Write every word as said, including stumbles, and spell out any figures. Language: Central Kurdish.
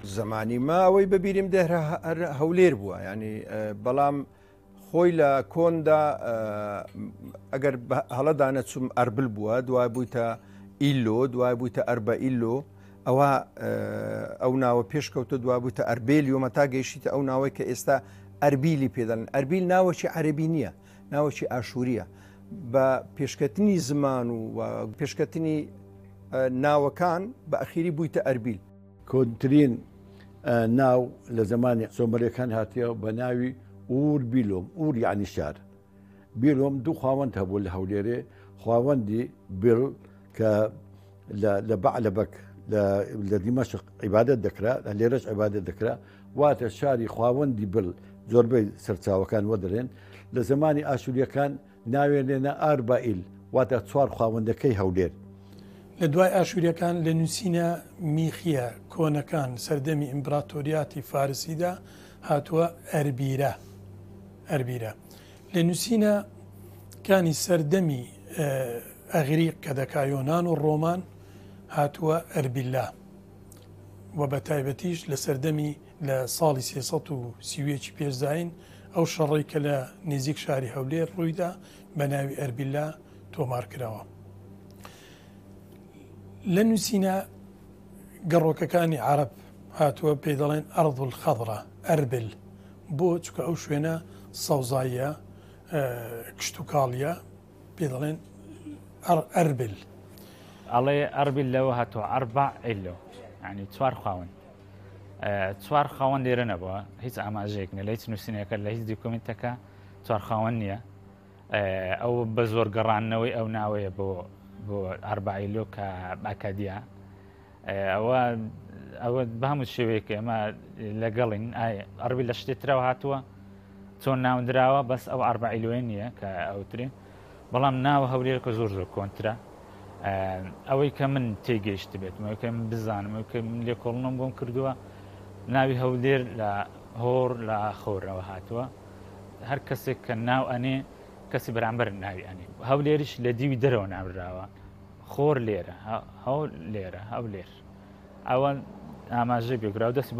زمانی ماوەی بەبیرم دێرە هەولێر بووە ینی بەڵام خۆی لە کۆندا ئەگەر هەڵەدا نەچوم ئەربل بووە دوای بوویتە ئیلۆ دوای بوویتە ئەربە ئیلۆ ئەوە ئەو ناوە پێشکەوتە دوای بوویتە ئەربێلیۆمە تا گەیشتە ئەو ناوەی کە ئێستا ئەربیلی پێدەن ئەربیل ناوەکی عەرەبی نییە ناوەکی ئاشووریە بە پێشکەتنی زمان و پێشکەتنی ناوەکان بە ئەخیری بوویتە ئەربیل کۆنترین ناو لە زمانی سۆمەریەکان هاتیەوە بە ناوی ئور بیلۆم ئور یعنی شار بیلۆم دوو خاوەند هەبوو لە هەولێرێ خاوەندی بڵ کە لە بەعلەبەک لە دیمەشق عیبادەت دەکرا لە لێرەش عیبادەت دەکرا واتە شاری خاوەندی بڵ زۆربەی سەرچاوەکان وەدەرێن لە زمانی ئاشووریەکان ناوێنێنە ئاربائیل واتە چوار خاوەندەکەی هەولێر لە دوای ئاشووریەکان لە نووسینە میخیە کۆنەکان سەردەمی ئیمپراتۆریاتی فارسیدا هاتووە ئەربیرە ئەربیرە لە نووسینە کانی سەردەمی ئەغریق کە دەکا یۆنان و ڕۆمان هاتووە ئەربیلا و بە تایبەتیش لە سەردەمی لە ساڵی سێسەد و سیوێکی پێشداین ئەو شەڕی کە لە نزیک شاری هەولێر ڕوویدا بە ناوی ئەربیلا تۆمار کراوە. لە نووسینە گەڕۆکەکانی عەرەب هاتووە پێی دەڵێن ئەرض الخەضرا ئەربل بۆ چکە ئەو شوێنە سەوزاییە کشت و کاڵیە پێ دەڵێن ئەربل ئەڵێ ئەربیل لەوە هاتووە ئەربع ئیلۆ ینی چوار خاوەن چوار خاوەن لێرە نەبووە هیچ ئاماژەیەک نە لە هیچ نووسینەکە لە هیچ دیکۆمنتەکە چوار خاوەن نییە ئەو بە زۆر گەڕانەوەی ئەو ناوەیە بۆ بۆ ئەربع ئیلۆ کە ئاکادیا ئەوە ئەوە بە هەموو شێوەیەک ئێمە لەگەڵین ئەربیل لە شتێترەوە هاتووە چۆن ناودراوە بەس ئەو ئەربع ئیلۆیە نییە کە ئەوترێ بەڵام ناوە هەولێر کە زۆر زۆر کۆنترە ئەوەی کە من تێگەیشت بێت ئەوەی کە من بزانم ئەوەی کە من لێ کۆڵنم بۆم کردووە ناوی هەولێر لە هۆر لە خۆرەوە هاتووە هەر کەسێک کە ناو ئەنێ کەسی بەرامبەر ناوی ئەنێ هەولێریش لە دیوی دەرەوە ناوراوە خۆر لێرە هەول لێرە هەولێر ئەوە ئاماژەی بێگراو دەستی